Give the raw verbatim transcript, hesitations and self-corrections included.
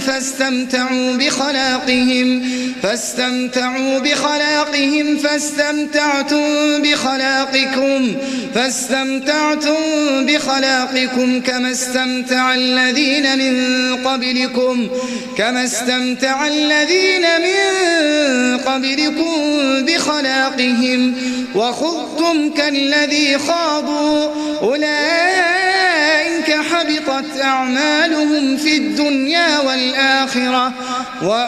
فاستمتعوا بخلاقهم فاستمتعوا بخلاقهم فاستمتعتم بخلاقكم فاستمتعتم بخلاقكم كما استمتع الذين من قبلكم كما استمتع الذين من قبلكم بخلاقهم وخضتم كالذي خاضوا أولئك حبطت أعمالهم في الدنيا والآخرة